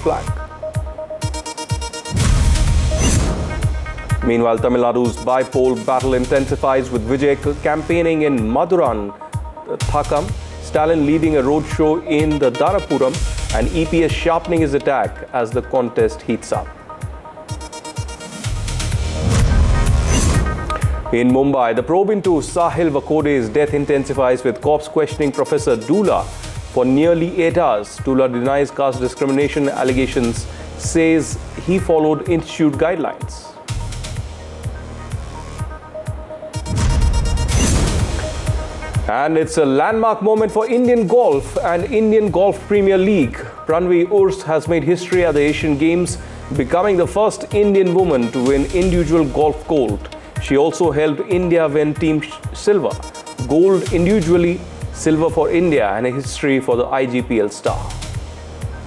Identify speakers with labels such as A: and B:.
A: flag. Meanwhile, Tamil Nadu's bi-pole battle intensifies with Vijay campaigning in Maduran, Thakam, Stalin leading a roadshow in the Darapuram, and EPS sharpening his attack as the contest heats up. In Mumbai, the probe into Sahil Vakode's death intensifies with cops questioning Professor Dula for nearly 8 hours. Dula denies caste discrimination allegations, says he followed institute guidelines. And it's a landmark moment for Indian golf and Indian Golf Premier League. Pranvi Urs has made history at the Asian Games, becoming the first Indian woman to win individual golf gold. She also helped India win team silver, gold individually, silver for India, and a history for the IGPL star.